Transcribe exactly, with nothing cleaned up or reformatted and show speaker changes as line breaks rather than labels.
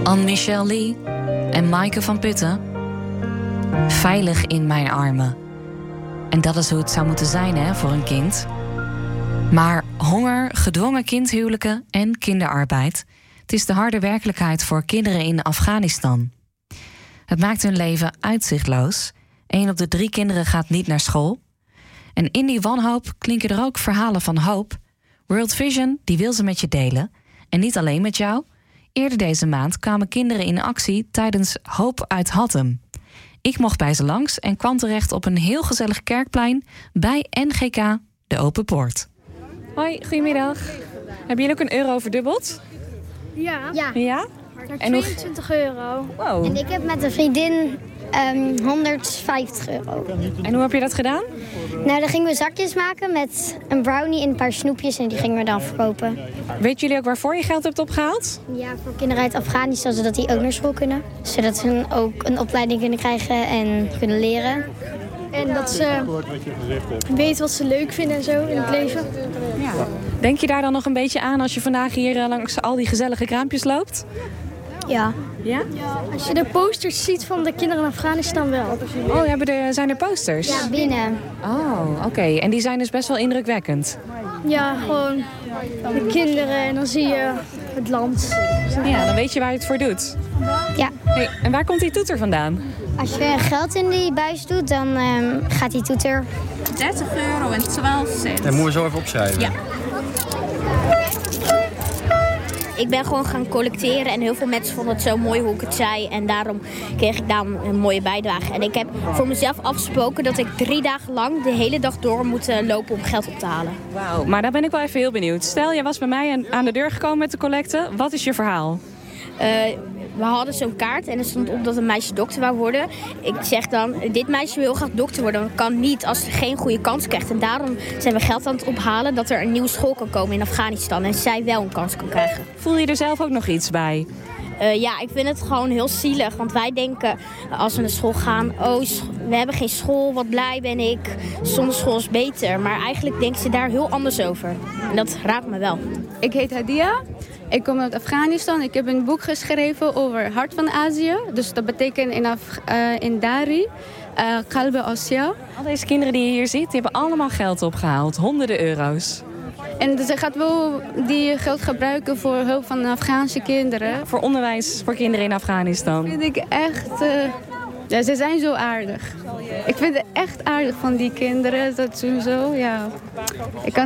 Anne-Michelle Lee en Maaike van Putten. Veilig in mijn armen. En dat is hoe het zou moeten zijn, hè, voor een kind. Maar honger, gedwongen kindhuwelijken en kinderarbeid... het is de harde werkelijkheid voor kinderen in Afghanistan. Het maakt hun leven uitzichtloos. Eén op de drie kinderen gaat niet naar school. En in die wanhoop klinken er ook verhalen van hoop. World Vision die wil ze met je delen. En niet alleen met jou. Eerder deze maand kwamen kinderen in actie tijdens Hoop uit Hattem. Ik mocht bij ze langs en kwam terecht op een heel gezellig kerkplein bij N G K De Open Poort. Hoi, goedemiddag. Hebben jullie ook een euro verdubbeld?
Ja.
Ja.
Ja?
Maar
En hoe-
tweeëntwintig euro.
Wow.
En ik heb met een vriendin ehm, honderdvijftig euro.
En hoe heb je dat gedaan?
Nou, dan gingen we zakjes maken met een brownie en een paar snoepjes en die gingen we dan verkopen.
Weten jullie ook waarvoor je geld hebt opgehaald?
Ja, voor kinderen uit Afghanistan, zodat die ook naar school kunnen. Zodat ze ook een opleiding kunnen krijgen en kunnen leren.
En dat ze weten wat ze leuk vinden en zo in het leven.
Ja. Denk je daar dan nog een beetje aan als je vandaag hier eh, langs al die gezellige kraampjes loopt?
Ja.
Ja?
Als je de posters ziet van de kinderen in Afghanistan wel.
Oh, hebben er, zijn er posters?
Ja, binnen.
Oh, oké. En die zijn dus best wel indrukwekkend.
Ja, gewoon de kinderen en dan zie je het land.
Ja, dan weet je waar je het voor doet.
Ja.
Hey, en waar komt die toeter vandaan?
Als je geld in die buis doet, dan ehm, gaat die toeter.
dertig euro en twaalf cent.
Dat moeten we zo even opschrijven.
Ja. Ik ben gewoon gaan collecteren en heel veel mensen vonden het zo mooi hoe ik het zei. En daarom kreeg ik daar een mooie bijdrage. En ik heb voor mezelf afgesproken dat ik drie dagen lang de hele dag door moet eh, lopen om geld op te halen.
Wauw, maar daar ben ik wel even heel benieuwd. Stel, jij was bij mij aan- aan de deur gekomen met de collecte. Wat is je verhaal?
Eh, we hadden zo'n kaart en er stond op dat een meisje dokter wou worden. Ik zeg dan, dit meisje wil heel graag dokter worden, maar kan niet als ze geen goede kans krijgt. En daarom zijn we geld aan het ophalen dat er een nieuwe school kan komen in Afghanistan. En zij wel een kans kan krijgen.
Voel je er zelf ook nog iets bij?
Uh, ja, ik vind het gewoon heel zielig. Want wij denken, als we naar school gaan... oh, sch- we hebben geen school, wat blij ben ik. Zonder school is beter. Maar eigenlijk denken ze daar heel anders over. En dat raakt me wel.
Ik heet Hadia. Ik kom uit Afghanistan. Ik heb een boek geschreven over Hart van Azië. Dus dat betekent in, Af- uh, in Dari, uh, Qalbe Asia.
Al deze kinderen die je hier ziet, die hebben allemaal geld opgehaald. Honderden euro's.
En ze gaat wel die geld gebruiken voor hulp van Afghaanse kinderen.
Voor onderwijs voor kinderen in Afghanistan.
Dat vind ik echt... Uh, ja, ze zijn zo aardig. Ik vind het echt aardig van die kinderen. Dat ze zo, ja... Ik kan